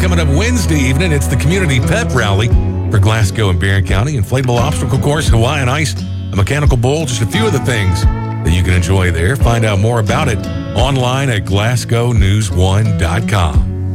coming up Wednesday evening. It's the community pep rally for Glasgow and Barron County. Inflatable obstacle course, Hawaiian ice, a mechanical bull, just a few of the things that you can enjoy there. Find out more about it online at glasgownews1.com.